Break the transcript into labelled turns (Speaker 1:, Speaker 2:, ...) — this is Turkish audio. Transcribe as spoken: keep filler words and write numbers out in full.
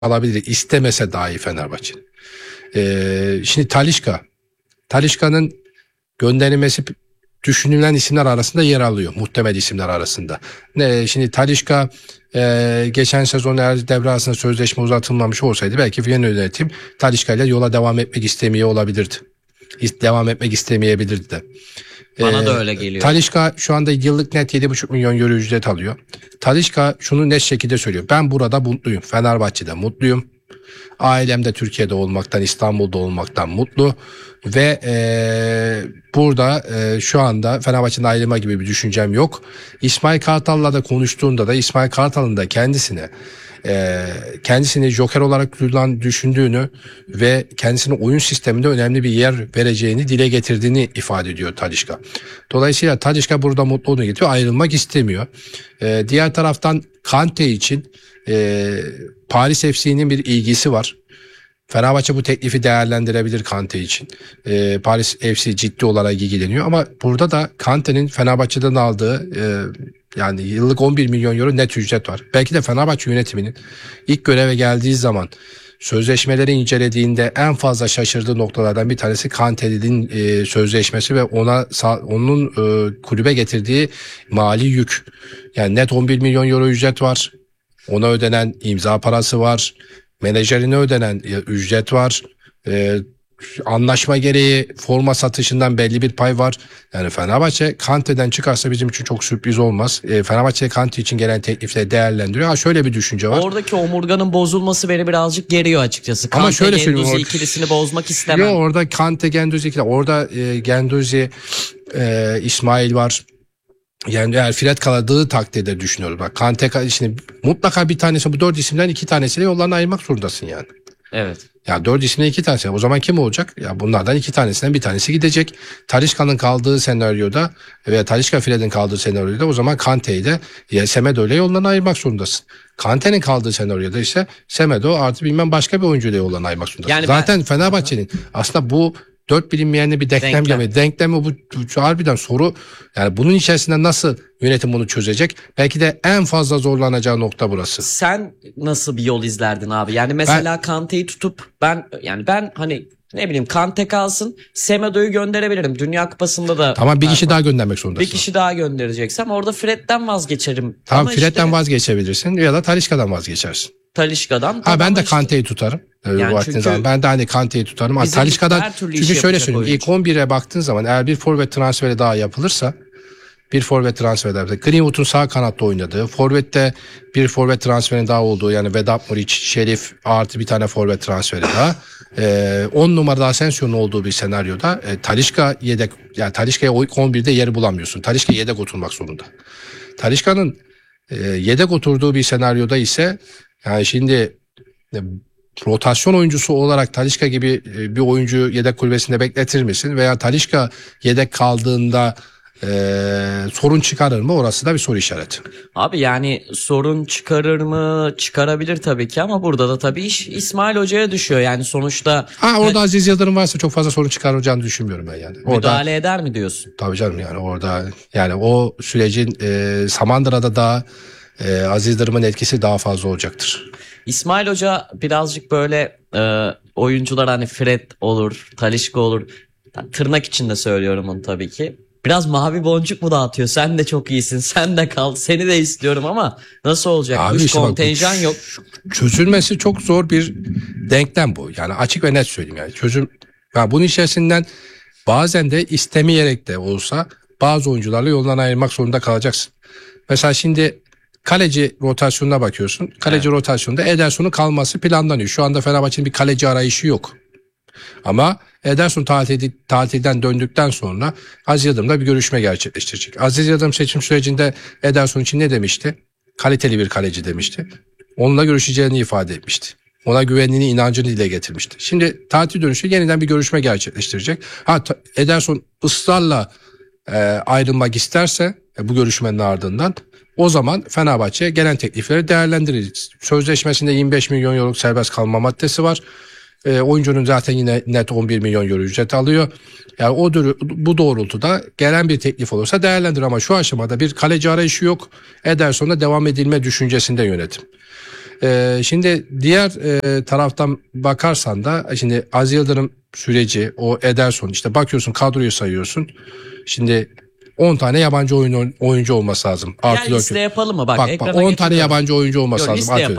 Speaker 1: alabilir. İstemese dahi Fenerbahçe. Ee, şimdi Talisca. Talisca'nın gönderilmesi düşünülen isimler arasında yer alıyor. Muhtemel isimler arasında. Ne, şimdi Talisca e, geçen sezon eğer devre arasında sözleşme uzatılmamış olsaydı belki yeni yönetim Talisca ile yola devam etmek istemiyor olabilirdi. Devam etmek istemeyebilirdi de.
Speaker 2: Bana
Speaker 1: ee,
Speaker 2: da öyle geliyor.
Speaker 1: Talisca şu anda yıllık net yedi buçuk milyon euro ücret alıyor. Talisca şunu net şekilde söylüyor. Ben burada mutluyum. Fenerbahçe'de mutluyum. Ailem de Türkiye'de olmaktan, İstanbul'da olmaktan mutlu. Ve e, burada e, şu anda Fenerbahçe'nin ayrılma gibi bir düşüncem yok. İsmail Kartal'la da konuştuğunda da İsmail Kartal'ın da kendisine e, kendisini joker olarak kullan düşündüğünü ve kendisine oyun sisteminde önemli bir yer vereceğini dile getirdiğini ifade ediyor Talisca. Dolayısıyla Talisca burada mutlu olduğunu getiriyor. Ayrılmak istemiyor. E, diğer taraftan Kante için e, Paris F C'nin bir ilgisi var. Fenerbahçe bu teklifi değerlendirebilir Kante için. Ee, Paris F C ciddi olarak ilgileniyor ama burada da Kante'nin Fenerbahçe'den aldığı e, yani yıllık on bir milyon euro net ücret var. Belki de Fenerbahçe yönetiminin ilk göreve geldiği zaman sözleşmeleri incelediğinde en fazla şaşırdığı noktalardan bir tanesi Kante'nin e, sözleşmesi ve ona onun e, kulübe getirdiği mali yük. Yani net on bir milyon euro ücret var. Ona ödenen imza parası var. Menajerine ödenen ücret var. Ee, anlaşma gereği forma satışından belli bir pay var. Yani Fenerbahçe Kante'den çıkarsa bizim için çok sürpriz olmaz. Ee, Fenerbahçe Kante için gelen teklifleri değerlendiriyor. Ha şöyle bir düşünce var.
Speaker 2: Oradaki omurganın bozulması beni birazcık geriyor açıkçası. Kante,
Speaker 1: ama şöyle söyleyeyim.
Speaker 2: Genduzi ikilisini bozmak istemem.
Speaker 1: Yok orada Kante Genduzi ikili. Orada e, Genduzi e, İsmail var. Yani eğer Fred kaladığı takdirde düşünüyoruz. Bak Kante şimdi mutlaka bir tanesi bu dört isimden iki tanesiyle yollarını ayırmak zorundasın yani.
Speaker 2: Evet.
Speaker 1: Ya dört isimden iki tanesi. O zaman kim olacak? Ya bunlardan iki tanesinden bir tanesi gidecek. Talisca'nın kaldığı senaryoda veya Talisca Fred'in kaldığı senaryoda o zaman Kante'yi de ya Semedo ile yollarını ayırmak zorundasın. Kante'nin kaldığı senaryoda ise Semedo artı bilmem başka bir oyuncuyla yollarını ayırmak zorundasın. Yani zaten ben... Fenerbahçe'nin aslında bu dört bilinmeyenli bir denklem
Speaker 2: denklem.
Speaker 1: mi? Denklem mi bu, bu harbiden soru. Yani bunun içerisinde nasıl yönetim bunu çözecek? Belki de en fazla zorlanacağı nokta burası.
Speaker 2: Sen nasıl bir yol izlerdin abi? Yani mesela ben, Kante'yi tutup ben yani ben hani ne bileyim Kante kalsın, Semedo'yu gönderebilirim. Dünya Kupası'nda da.
Speaker 1: Tamam bir kişi daha göndermek zorundasın.
Speaker 2: Bir kişi daha göndereceksem orada Fred'den vazgeçerim.
Speaker 1: Tamam
Speaker 2: ama
Speaker 1: Fred'den
Speaker 2: işte,
Speaker 1: vazgeçebilirsin ya da Talisca'dan vazgeçersin.
Speaker 2: Talisca'dan.
Speaker 1: Ha ben de
Speaker 2: işte,
Speaker 1: Kante'yi tutarım.
Speaker 2: Yani çünkü
Speaker 1: zaman. Ben de hani Kante'yi tutarım. Ha, Talisca'dan çünkü şöyle söyleyeyim. İlk on bire baktığın zaman eğer bir forvet transferi daha yapılırsa bir forvet transferi daha yapılırsa Greenwood'un sağ kanatta oynadığı, forvette bir forvet transferinin daha olduğu yani Vedat Muriç, Şerif artı bir tane forvet transferi daha. Ee, on numarada Asensio'nun olduğu bir senaryoda e, Talisca yedek yani Talisca'ya on birde yer bulamıyorsun. Talisca yedek oturmak zorunda. Talisca'nın e, yedek oturduğu bir senaryoda ise yani şimdi e, rotasyon oyuncusu olarak Talisca gibi e, bir oyuncu yedek kulübesinde bekletir misin? Veya Talisca yedek kaldığında e, sorun çıkarır mı? Orası da bir soru işareti.
Speaker 2: Abi yani sorun çıkarır mı? Çıkarabilir tabii ki ama burada da tabii iş İsmail Hoca'ya düşüyor. Yani sonuçta...
Speaker 1: Ha orada ne, Aziz Yıldırım varsa çok fazla sorun çıkaracağını düşünmüyorum ben yani.
Speaker 2: Müdahale orada, eder mi diyorsun?
Speaker 1: Tabii canım yani orada yani o sürecin e, Samandıra'da da e, Aziz Yıldırım'ın etkisi daha fazla olacaktır.
Speaker 2: İsmail Hoca birazcık böyle e, oyuncular hani Fred olur, Talisca olur. Tırnak içinde söylüyorum onu tabii ki. Biraz mavi boncuk mu dağıtıyor? Sen de çok iyisin. Sen de kal. Seni de istiyorum ama nasıl olacak? Abi işte kontenjan bak, yok.
Speaker 1: Çözülmesi çok zor bir denklem bu. Yani açık ve net söyleyeyim yani. Çözüm yani bunun içerisinden bazen de istemeyerek de olsa bazı oyuncularla yoldan ayırmak zorunda kalacaksın. Mesela şimdi kaleci rotasyonuna bakıyorsun. Kaleci evet. rotasyonunda Ederson'un kalması planlanıyor. Şu anda Fenerbahçe'nin bir kaleci arayışı yok. Ama Ederson tatil, tatilden döndükten sonra Aziz Yıldırım'la bir görüşme gerçekleştirecek. Aziz Yıldırım seçim sürecinde Ederson için ne demişti? Kaliteli bir kaleci demişti. Onunla görüşeceğini ifade etmişti. Ona güvenliğini, inancını dile getirmişti. Şimdi tatil dönüşü yeniden bir görüşme gerçekleştirecek. Ha, Ederson ısrarla e, ayrılmak isterse e, bu görüşmenin ardından o zaman Fenerbahçe gelen teklifleri değerlendirir. Sözleşmesinde yirmi beş milyon euroluk serbest kalma maddesi var. E, oyuncunun zaten yine net on bir milyon euro ücret alıyor. Yani o bu doğrultuda gelen bir teklif olursa değerlendir ama şu aşamada bir kaleci arayışı yok. Ederson'da devam edilme düşüncesinde yönetim. Ee, şimdi diğer e, taraftan bakarsan da şimdi Aziz Yıldırım süreci, o Ederson, işte bakıyorsun kadroyu sayıyorsun. Şimdi on tane yabancı oyun, oyuncu olması lazım.
Speaker 2: Ya
Speaker 1: Artı dört.
Speaker 2: liste yapalım mı? Bak,
Speaker 1: Bak bak
Speaker 2: ekrana
Speaker 1: on tane
Speaker 2: getiriyorum.
Speaker 1: yabancı oyuncu olması
Speaker 2: Yok,
Speaker 1: lazım.
Speaker 2: liste
Speaker 1: Artı-
Speaker 2: yapalım.